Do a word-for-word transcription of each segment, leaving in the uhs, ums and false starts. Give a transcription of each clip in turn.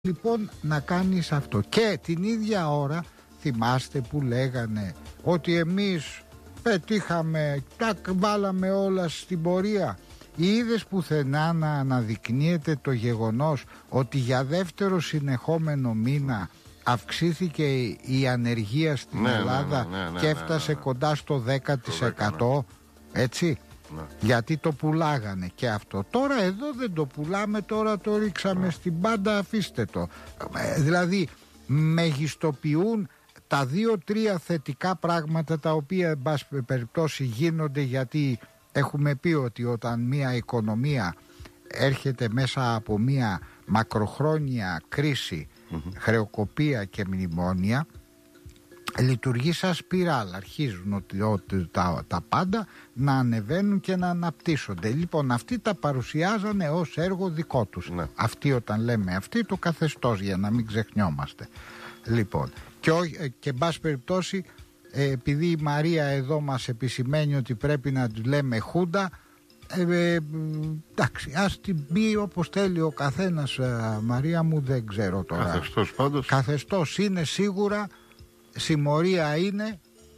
λοιπόν να κάνεις αυτό. Και την ίδια ώρα θυμάστε που λέγανε ότι εμείς πετύχαμε, τα βάλαμε όλα στην πορεία. Είδες πουθενά να αναδεικνύεται το γεγονός ότι για δεύτερο συνεχόμενο μήνα αυξήθηκε η ανεργία στην ναι, Ελλάδα ναι, ναι, ναι, και έφτασε ναι, ναι, ναι. κοντά στο δέκα τοις εκατό, έτσι, ναι. Γιατί το πουλάγανε και αυτό. Τώρα εδώ δεν το πουλάμε, τώρα το ρίξαμε ναι. στην πάντα, αφήστε το. Δηλαδή μεγιστοποιούν τα δύο-τρία θετικά πράγματα τα οποία εν πάση περιπτώσει γίνονται, γιατί έχουμε πει ότι όταν μια οικονομία έρχεται μέσα από μια μακροχρόνια κρίση, mm-hmm. χρεοκοπία και μνημόνια, λειτουργεί σαν σπιράλ. Αρχίζουν ότι, ότι τα, τα πάντα να ανεβαίνουν και να αναπτύσσονται. Λοιπόν, αυτοί τα παρουσιάζανε ως έργο δικό τους. Ναι. Αυτοί, όταν λέμε αυτοί, το καθεστώς, για να μην ξεχνιόμαστε. Λοιπόν, και, και εν πάση περιπτώσει, επειδή η Μαρία εδώ μας επισημαίνει ότι πρέπει να του λέμε Χούντα, ε, ε, εντάξει, ας την πει όπως θέλει ο καθένας, ε, Μαρία μου, δεν ξέρω τώρα. Καθεστώς πάντως. Καθεστώς είναι σίγουρα, συμμορία είναι,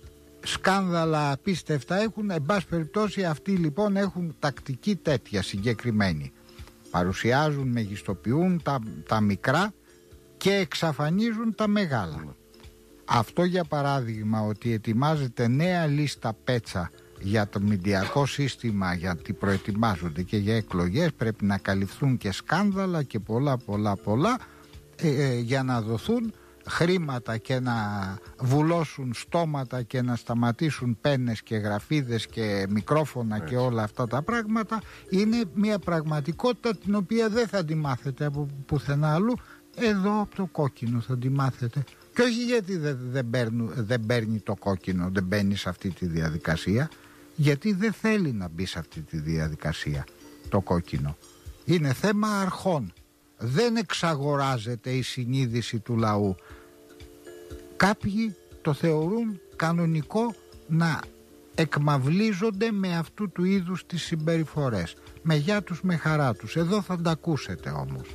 σκάνδαλα απίστευτα έχουν. Εν πάση περιπτώσει αυτοί λοιπόν έχουν τακτική τέτοια συγκεκριμένη. Παρουσιάζουν, μεγιστοποιούν τα, τα μικρά και εξαφανίζουν τα μεγάλα. Mm. Αυτό για παράδειγμα, ότι ετοιμάζεται νέα λίστα πέτσα για το μηντιακό σύστημα, γιατί προετοιμάζονται και για εκλογές, πρέπει να καλυφθούν και σκάνδαλα και πολλά πολλά πολλά, ε, ε, για να δοθούν χρήματα και να βουλώσουν στόματα και να σταματήσουν πένες και γραφίδες και μικρόφωνα. Έτσι. Και όλα αυτά τα πράγματα είναι μια πραγματικότητα την οποία δεν θα τη μάθετε από πουθενά αλλού. Εδώ από το κόκκινο θα τη μάθετε. Και όχι γιατί δεν, δεν, παίρνουν, δεν παίρνει το κόκκινο, δεν μπαίνει σε αυτή τη διαδικασία, γιατί δεν θέλει να μπει σε αυτή τη διαδικασία το κόκκινο. Είναι θέμα αρχών. Δεν εξαγοράζεται η συνείδηση του λαού. Κάποιοι το θεωρούν κανονικό να εκμαυλίζονται με αυτού του είδους τις συμπεριφορές. Με γεια τους, με χαρά τους. Εδώ θα τα ακούσετε όμως.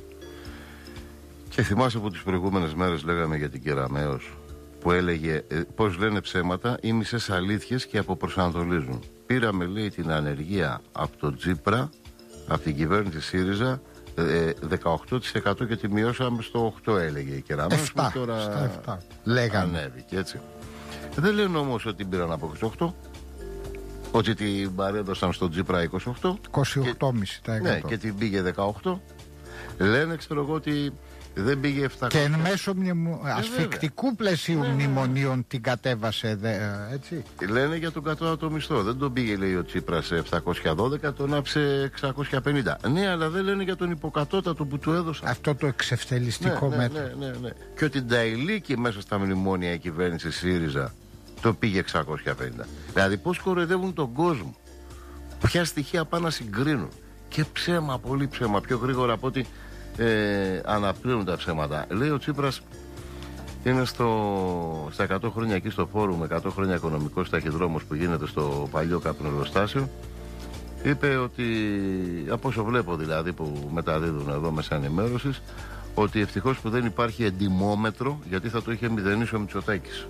Και θυμάσαι που τις προηγούμενες μέρες λέγαμε για την Κεραμέως, που έλεγε ε, πως λένε ψέματα ή μισές αλήθειες και αποπροσανατολίζουν. Πήραμε, λέει, την ανεργία από το Τσίπρα, από την κυβέρνηση ΣΥΡΙΖΑ, ε, δεκαοκτώ τοις εκατό και τη μειώσαμε στο οκτώ τοις εκατό, έλεγε η Κεραμέως. εφτά, τώρα στα εφτά λέγανε. Ανέβηκε, έτσι. Δεν λένε όμως ότι την πήραν από είκοσι οκτώ, ότι την παρέδωσαν στον Τσίπρα είκοσι οκτώ, είκοσι οκτώ κόμμα πέντε τοις εκατό. Ναι, και την πήγε δεκαοκτώ. Λένε, ξέρω εγώ, ότι δεν πήγε επτακόσια. Και εν μέσω μνημο... ε, ασφικτικού πλαισίου, ναι, μνημονίων την κατέβασε, δε, έτσι. Λένε για τον κατώτατο μισθό. Δεν τον πήγε, λέει, ο Τσίπρας σε επτακόσια δώδεκα, τον άφησε εξακόσια πενήντα. Ναι, αλλά δεν λένε για τον υποκατώτατο που του έδωσαν. Αυτό το εξευτελιστικό, ναι, ναι, μέτρο. Ναι, ναι, ναι. Και ότι τα ηλίκη μέσα στα μνημόνια η κυβέρνηση ΣΥΡΙΖΑ το πήγε εξακόσια πενήντα. Δηλαδή πώς κοροϊδεύουν τον κόσμο. Ποια στοιχεία πάνε να συγκρίνουν. Και ψέμα, πολύ ψέμα. Πιο γρήγορα από ότι Ε, αναπλήρουν τα ψέματα. Λέει ο Τσίπρας, είναι στο, στα εκατό χρόνια εκεί στο φόρουμ εκατό χρόνια οικονομικός ταχυδρόμος που γίνεται στο παλιό καπνεργοστάσιο, είπε ότι, από όσο βλέπω δηλαδή που μεταδίδουν εδώ μέσα ενημέρωσης, ότι ευτυχώς που δεν υπάρχει εντιμόμετρο, γιατί θα το είχε μηδενίσει ο Μητσοτάκης.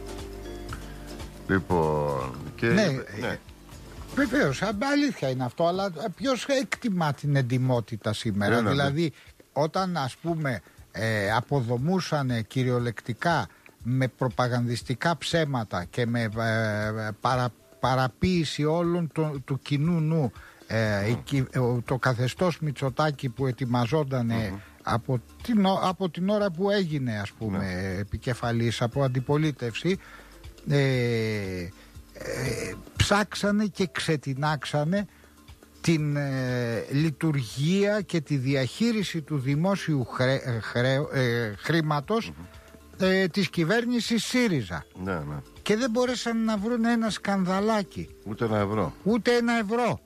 Λοιπόν, και ναι, ναι. Βεβαίως, αλήθεια είναι αυτό, αλλά ποιος εκτιμά την εντιμότητα σήμερα? Ναι, δηλαδή, ναι. Όταν ας πούμε ε, αποδομούσαν κυριολεκτικά με προπαγανδιστικά ψέματα και με ε, παρα, παραποίηση όλων το, του κοινού νου, ε, mm. το καθεστώς Μητσοτάκη που ετοιμαζόταν mm-hmm. από, την, από την ώρα που έγινε, ας πούμε, mm. επικεφαλής, από αντιπολίτευση, ε, ε, ψάξανε και ξετινάξανε την ε, λειτουργία και τη διαχείριση του δημόσιου χρέ, χρέ, ε, χρήματος mm-hmm. ε, της κυβέρνησης ΣΥΡΙΖΑ. Ναι, ναι. Και δεν μπορέσαν να βρουν ένα σκανδαλάκι. Ούτε ένα ευρώ. Ούτε ένα ευρώ.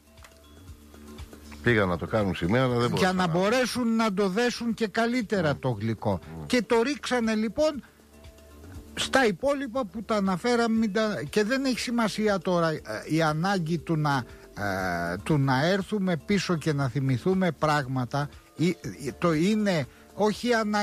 Πήγαν να το κάνουν σημαία, αλλά δεν μπορούσαν. Για να μπορέσουν να το δέσουν και καλύτερα mm. το γλυκό. Mm. Και το ρίξανε λοιπόν στα υπόλοιπα που τα αναφέραμε. Και δεν έχει σημασία τώρα η ανάγκη του να ε, του να έρθουμε πίσω και να θυμηθούμε πράγματα. Το είναι όχι ανάγκη